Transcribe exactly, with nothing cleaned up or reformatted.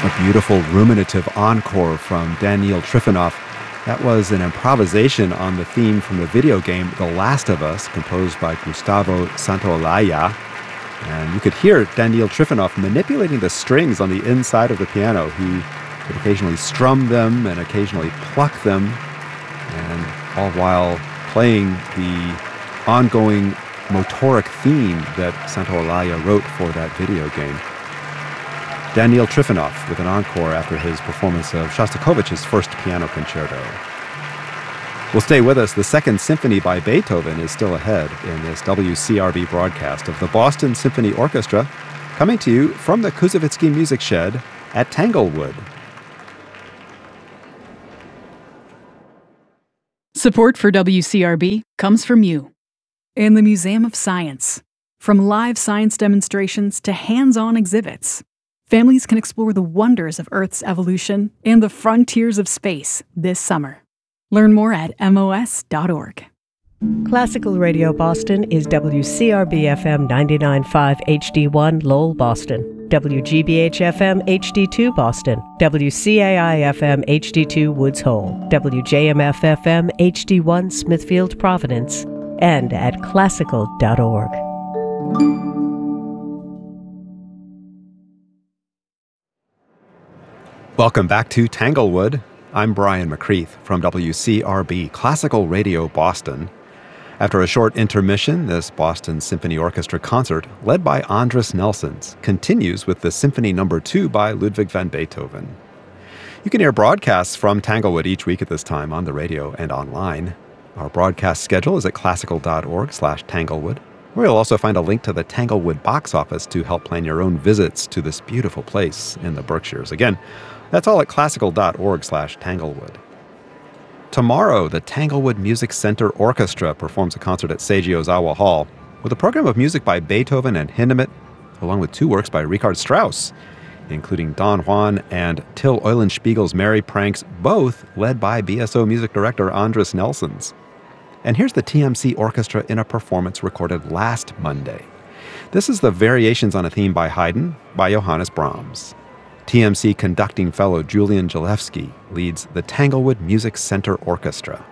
A beautiful ruminative encore from Daniil Trifonov. That was an improvisation on the theme from the video game The Last of Us, composed by Gustavo Santaolalla. And you could hear Daniil Trifonov manipulating the strings on the inside of the piano. He would occasionally strum them and occasionally pluck them, and all while playing the ongoing motoric theme that Santaolalla wrote for that video game. Daniil Trifonov with an encore after his performance of Shostakovich's first piano concerto. Well, stay with us. The Second Symphony by Beethoven is still ahead in this W C R B broadcast of the Boston Symphony Orchestra, coming to you from the Kuzovitsky Music Shed at Tanglewood. Support for W C R B comes from you and the Museum of Science. From live science demonstrations to hands-on exhibits, families can explore the wonders of Earth's evolution and the frontiers of space this summer. Learn more at M O S dot org. Classical Radio Boston is W C R B F M ninety-nine point five H D one Lowell, Boston, W G B H F M H D two Boston, W C A I F M H D two Woods Hole, W J M F F M H D one Smithfield, Providence, and at classical dot org. Welcome back to Tanglewood. I'm Brian McCreath from W C R B Classical Radio Boston. After a short intermission, this Boston Symphony Orchestra concert, led by Andris Nelsons, continues with the Symphony Number two by Ludwig van Beethoven. You can hear broadcasts from Tanglewood each week at this time on the radio and online. Our broadcast schedule is at classical dot org slash Tanglewood, where you'll also find a link to the Tanglewood box office to help plan your own visits to this beautiful place in the Berkshires. Again, that's all at classical dot org slash Tanglewood. Tomorrow, the Tanglewood Music Center Orchestra performs a concert at Seiji Ozawa Hall with a program of music by Beethoven and Hindemith, along with two works by Richard Strauss, including Don Juan and Till Eulenspiegel's Merry Pranks, both led by B S O music director Andris Nelsons. And here's the T M C Orchestra in a performance recorded last Monday. This is the Variations on a Theme by Haydn by Johannes Brahms. T M C conducting fellow Julian Jalewski leads the Tanglewood Music Center Orchestra.